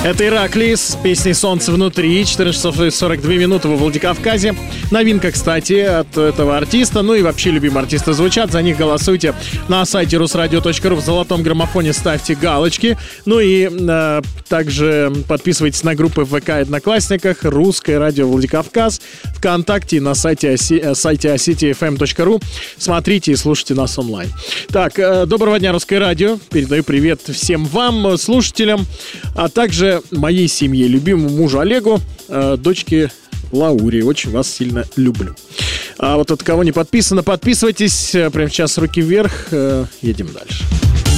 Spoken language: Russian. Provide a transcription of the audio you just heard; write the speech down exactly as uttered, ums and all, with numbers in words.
Это Ираклий с песней «Солнце внутри». четырнадцать часов и сорок две минуты во Владикавказе. Новинка, кстати, от этого артиста. Ну и вообще любимые артисты звучат. За них голосуйте на сайте русрадио точка ру. В золотом граммофоне ставьте галочки. Ну и э, также подписывайтесь на группы в ВК и Одноклассниках. Русское радио Владикавказ. ВКонтакте и на сайте, оси, сайте о сити эф эм точка ру. Смотрите и слушайте нас онлайн. Так, э, доброго дня, Русское радио. Передаю привет всем вам, слушателям, а также моей семье, любимому мужу Олегу, э, дочке Лауре. Очень вас сильно люблю. А вот от кого не подписано, подписывайтесь. Прямо сейчас руки вверх. Э, едем дальше.